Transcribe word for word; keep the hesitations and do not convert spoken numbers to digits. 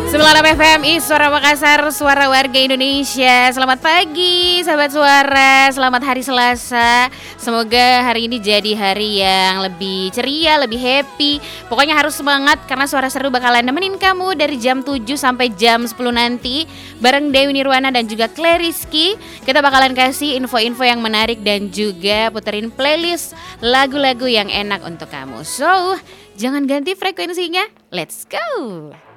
sembilan puluh enam F M I Suara Makassar, suara warga Indonesia. Selamat pagi sahabat suara, selamat hari Selasa. Semoga hari ini jadi hari yang lebih ceria, lebih happy. Pokoknya harus semangat karena Suara Seru bakalan nemenin kamu dari jam tujuh sampai jam sepuluh nanti. Bareng Dewi Nirwana dan juga Clariski. Kita bakalan kasih info-info yang menarik dan juga puterin playlist lagu-lagu yang enak untuk kamu. So, jangan ganti frekuensinya, let's go!